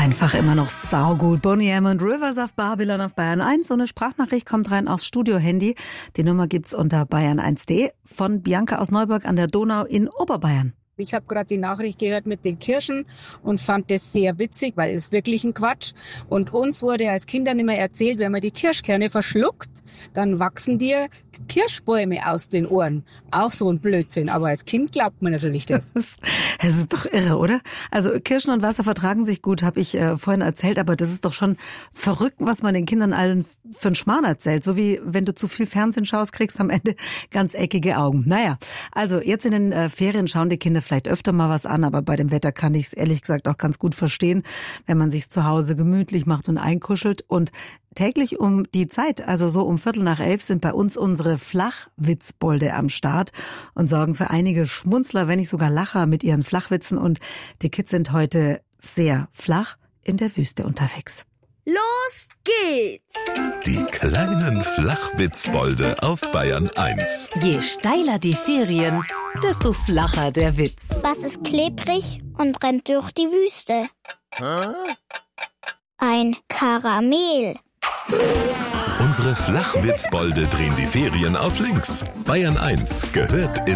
Einfach immer noch saugut. Boney M. und Rivers of Babylon auf Bayern 1. So eine Sprachnachricht kommt rein aufs Studio-Handy. Die Nummer gibt's unter bayern1.de von Bianca aus Neuburg an der Donau in Oberbayern. Ich habe gerade die Nachricht gehört mit den Kirschen und fand das sehr witzig, weil es wirklich ein Quatsch. Und uns wurde als Kindern immer erzählt, wenn man die Kirschkerne verschluckt, dann wachsen dir Kirschbäume aus den Ohren. Auch so ein Blödsinn, aber als Kind glaubt man natürlich das. Das ist doch irre, oder? Also Kirschen und Wasser vertragen sich gut, habe ich vorhin erzählt, aber das ist doch schon verrückt, was man den Kindern allen für einen Schmarrn erzählt. So wie wenn du zu viel Fernsehen schaust, kriegst am Ende ganz eckige Augen. Naja, also jetzt in den Ferien schauen die Kinder vielleicht öfter mal was an, aber bei dem Wetter kann ich es ehrlich gesagt auch ganz gut verstehen, wenn man sich zu Hause gemütlich macht und einkuschelt. Und täglich um die Zeit, also so um 11:15 sind bei uns unsere Flachwitzbolde am Start und sorgen für einige Schmunzler, wenn nicht sogar Lacher mit ihren Flachwitzen. Und die Kids sind heute sehr flach in der Wüste unterwegs. Los geht's! Die kleinen Flachwitzbolde auf Bayern 1. Je steiler die Ferien, desto flacher der Witz. Was ist klebrig und rennt durch die Wüste? Ein Karamell. Unsere Flachwitzbolde drehen die Ferien auf links. Bayern 1 gehört in